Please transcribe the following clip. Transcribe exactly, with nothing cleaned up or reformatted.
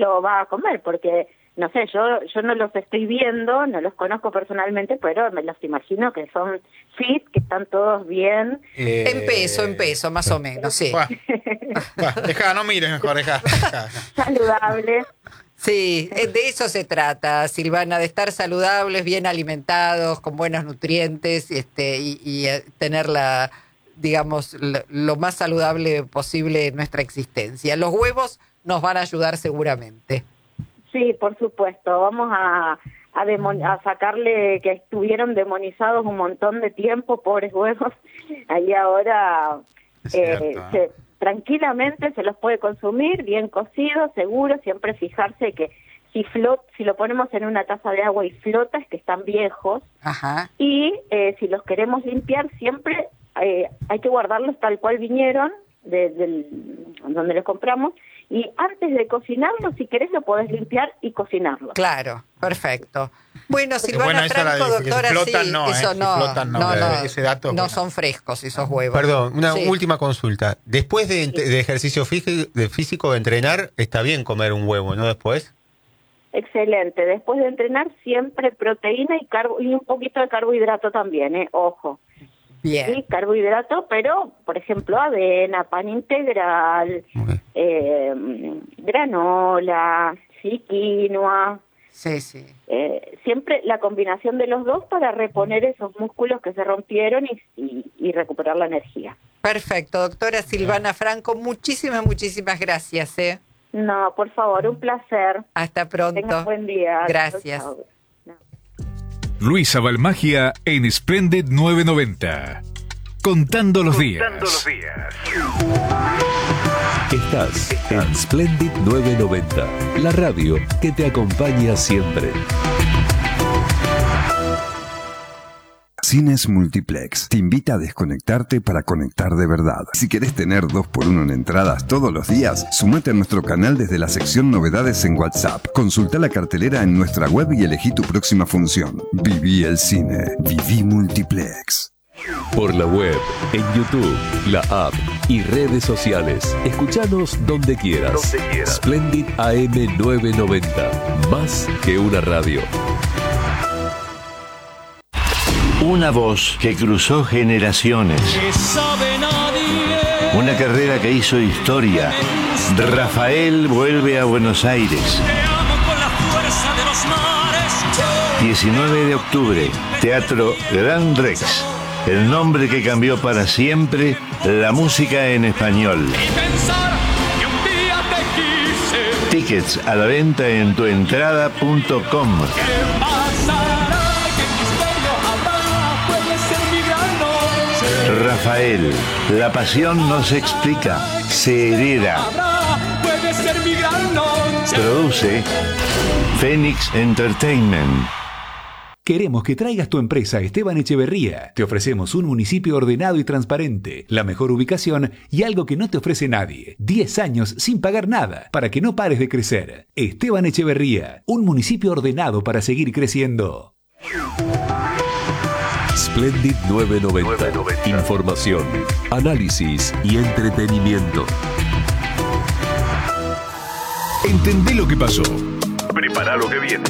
lo va a comer, porque, no sé, yo yo no los estoy viendo, no los conozco personalmente, pero me los imagino que son fit, que están todos bien. Eh, En peso, en peso, más o menos, sí. Bueno, bueno, dejá, no mires mejor, dejá. dejá. Saludables. Sí, de eso se trata, Silvana, de estar saludables, bien alimentados, con buenos nutrientes, este, y, y tener la, digamos, lo, lo más saludable posible en nuestra existencia. Los huevos nos van a ayudar seguramente. Sí, por supuesto. Vamos a, a, demon- a sacarle que estuvieron demonizados un montón de tiempo, pobres huevos. Ahí ahora Es eh, cierto, se, tranquilamente se los puede consumir, bien cocidos, seguro. Siempre fijarse que si flot, si lo ponemos en una taza de agua y flota, es que están viejos. Ajá. Y eh, si los queremos limpiar, siempre eh, hay que guardarlos tal cual vinieron, de, del, donde los compramos. Y antes de cocinarlo, si querés, lo podés limpiar y cocinarlo. Claro, perfecto. Bueno, Silvana Bueno, esa Franco, la de- que doctora, si flotan, sí, no, eh, eso si no, flotan, no, no, no, ese dato, no bueno. son frescos esos huevos. Perdón, una Sí. última consulta. Después de, de ejercicio físico, de físico, de entrenar, está bien comer un huevo, ¿no? Después. Excelente. Después de entrenar, siempre proteína y, carbo y un poquito de carbohidrato también, ¿eh? Ojo. Bien. Sí, carbohidrato, pero, por ejemplo, avena, pan integral, Ok. eh, granola, sí, quinoa. Sí, sí. Eh, siempre la combinación de los dos para reponer esos músculos que se rompieron y, y, y recuperar la energía. Perfecto, doctora Silvana Franco, muchísimas, muchísimas gracias, ¿eh? No, por favor, un placer. Hasta pronto. Tenga buen día. Gracias. Chau, chau. No. Luisa Balmagia en Splendid novecientos noventa. Contando los días. Contando los días. Estás en Splendid novecientos noventa, la radio que te acompaña siempre. Cines Multiplex te invita a desconectarte para conectar de verdad. Si querés tener dos por uno en entradas todos los días, sumate a nuestro canal desde la sección Novedades en WhatsApp. Consulta la cartelera en nuestra web y elegí tu próxima función. Viví el cine. Viví Multiplex. Por la web, en YouTube, la app y redes sociales. Escuchanos donde quieras. Donde quieras. Splendid A M novecientos noventa. Más que una radio. Una voz que cruzó generaciones. Una carrera que hizo historia. Rafael vuelve a Buenos Aires. diecinueve de octubre, Teatro Gran Rex. El nombre que cambió para siempre la música en español. Tickets a la venta en tuentrada punto com. Rafael, la pasión no se explica, se hereda. Produce Phoenix Entertainment. Queremos que traigas tu empresa a Esteban Echeverría. Te ofrecemos un municipio ordenado y transparente, la mejor ubicación y algo que no te ofrece nadie. diez años sin pagar nada para que no pares de crecer. Esteban Echeverría, un municipio ordenado para seguir creciendo. Splendid novecientos noventa. Información, análisis y entretenimiento. Entendé lo que pasó. Prepara lo que viene.